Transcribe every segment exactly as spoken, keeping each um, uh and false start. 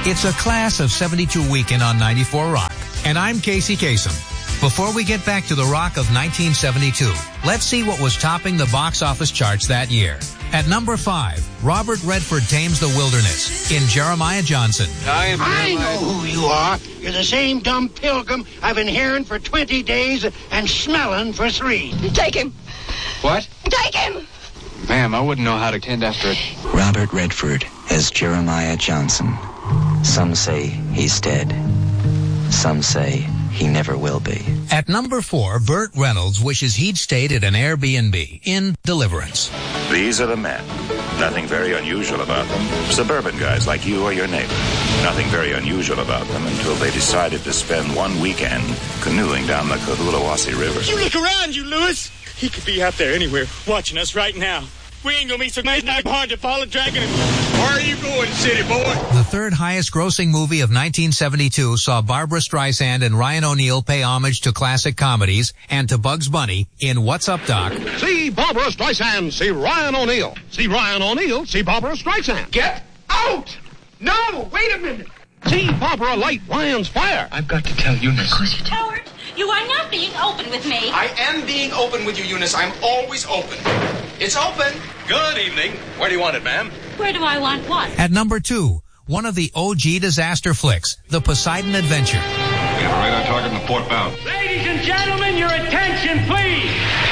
It's a Class of seventy-two weekend on ninety-four Rock, and I'm Casey Kasem. Before we get back to the rock of nineteen seventy-two, let's see what was topping the box office charts that year. At number five, Robert Redford tames the wilderness in Jeremiah Johnson. I, am I know who you are. You're the same dumb pilgrim I've been hearing for twenty days and smelling for three. Take him. What? Take him. Ma'am, I wouldn't know how to tend after it. Robert Redford as Jeremiah Johnson. Some say he's dead. Some say he never will be. At number four, Burt Reynolds wishes he'd stayed at an Airbnb in Deliverance. These are the men. Nothing very unusual about them. Suburban guys like you or your neighbor. Nothing very unusual about them until they decided to spend one weekend canoeing down the Cohulawasi River. You look around, you Lewis. He could be out there anywhere, watching us right now. We ain't gonna be so nice and hard to follow, dragging him. Where are you going, city boy? The third highest grossing movie of nineteen seventy-two saw Barbra Streisand and Ryan O'Neal pay homage to classic comedies and to Bugs Bunny in What's Up, Doc? See Barbra Streisand, see Ryan O'Neal. See Ryan O'Neal, see Barbra Streisand. Get out! No, wait a minute. See Barbara light Ryan's fire. I've got to tell Eunice. Of course you tell her. You are not being open with me. I am being open with you, Eunice. I'm always open. It's open. Good evening. Where do you want it, ma'am? Where do I want what? At number two, one of the O G disaster flicks, The Poseidon Adventure. We have a radar target in the port bow. Ladies and gentlemen, your attention, please.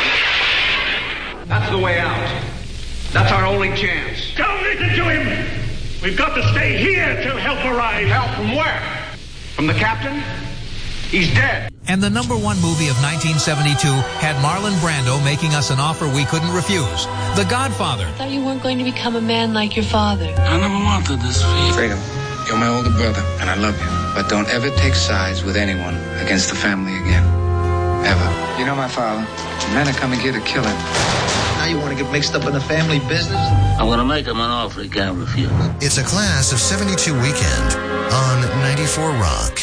That's the way out. That's our only chance. Don't listen to him. We've got to stay here till help arrives. Help from where? From the captain? He's dead. And the number one movie of nineteen seventy-two had Marlon Brando making us an offer we couldn't refuse. The Godfather. I thought you weren't going to become a man like your father. I never wanted this for you. Freedom, you're my older brother, and I love you. But don't ever take sides with anyone against the family again. Ever. You know my father. The men are coming here to kill him. Now you want to get mixed up in the family business? I'm going to make him an offer he can't refuse. It's a Class of seventy-two weekend on ninety-four Rock.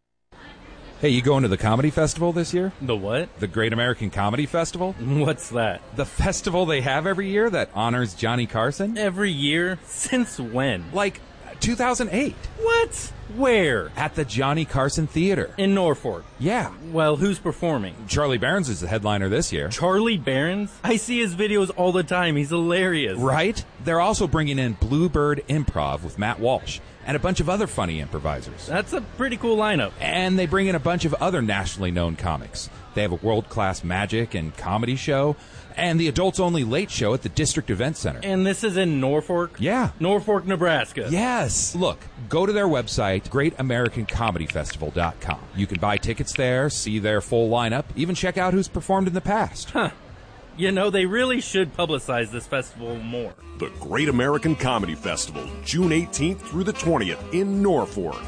Hey, you going to the comedy festival this year? The what? The Great American Comedy Festival? What's that? The festival they have every year that honors Johnny Carson? Every year? Since when? Like two thousand eight. What? Where? At the Johnny Carson Theater. In Norfolk? Yeah. Well, who's performing? Charlie Barnes is the headliner this year. Charlie Barnes? I see his videos all the time. He's hilarious. Right? They're also bringing in Bluebird Improv with Matt Walsh and a bunch of other funny improvisers. That's a pretty cool lineup. And they bring in a bunch of other nationally known comics. They have a world-class magic and comedy show, and the adults-only late show at the District Event Center. And this is in Norfolk? Yeah. Norfolk, Nebraska. Yes. Look, go to their website, great american comedy festival dot com. You can buy tickets there, see their full lineup, even check out who's performed in the past. Huh. You know, they really should publicize this festival more. The Great American Comedy Festival, June eighteenth through the twentieth in Norfolk.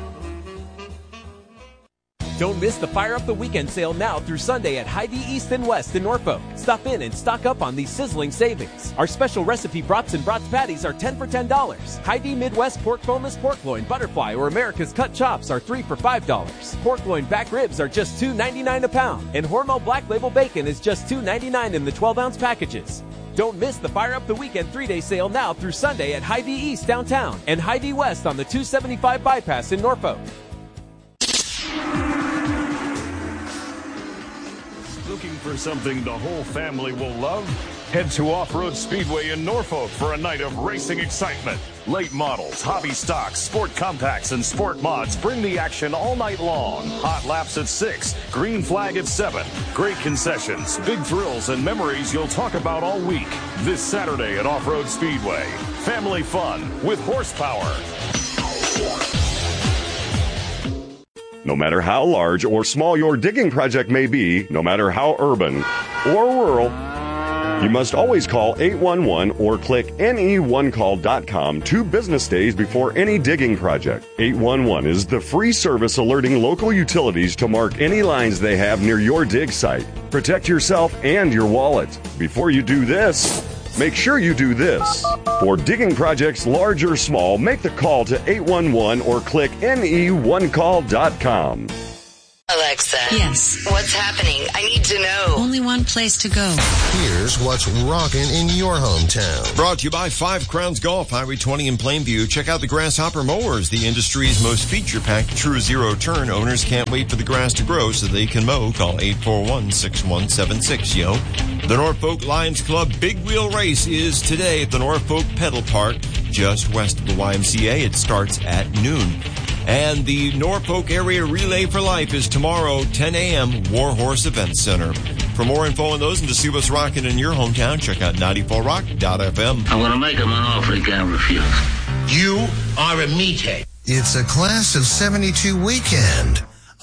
Don't miss the Fire Up the Weekend sale now through Sunday at Hy-Vee East and West in Norfolk. Stop in and stock up on these sizzling savings. Our special recipe brats and brats patties are ten for ten dollars. Hy-Vee Midwest Pork Boneless Pork Loin Butterfly or America's Cut Chops are three for five dollars. Pork Loin Back Ribs are just two ninety-nine a pound. And Hormel Black Label Bacon is just two ninety-nine in the twelve ounce packages. Don't miss the Fire Up the Weekend three-day sale now through Sunday at Hy-Vee East downtown and Hy-Vee West on the two seventy-five bypass in Norfolk. Looking for something the whole family will love? Head to Off-Road Speedway in Norfolk for a night of racing excitement. Late models, hobby stocks, sport compacts, and sport mods bring the action all night long. Hot laps at six, green flag at seven. Great concessions, big thrills, and memories you'll talk about all week. This Saturday at Off-Road Speedway. Family fun with horsepower. No matter how large or small your digging project may be, no matter how urban or rural, you must always call eight one one or click N E one call dot com two business days before any digging project. eight one one is the free service alerting local utilities to mark any lines they have near your dig site. Protect yourself and your wallet. Before you do this, make sure you do this. For digging projects large or small, make the call to eight one one or click N E one call dot com. Hello. Alexa. Yes. What's happening? I need to know. Only one place to go. Here's what's rocking in your hometown. Brought to you by Five Crowns Golf, Highway twenty in Plainview. Check out the Grasshopper Mowers, the industry's most feature-packed true zero-turn. Owners can't wait for the grass to grow so they can mow. Call eight four one, six one seven six, yo. The Norfolk Lions Club Big Wheel Race is today at the Norfolk Pedal Park, just west of the Y M C A. It starts at noon. And the Norfolk Area Relay for Life is tomorrow, ten a.m., Warhorse Event Center. For more info on those and to see what's rocking in your hometown, check out ninety-four rock dot f m. I'm going to make him an offer he can't refuse. You are a meathead. It's a class of seventy-two weekend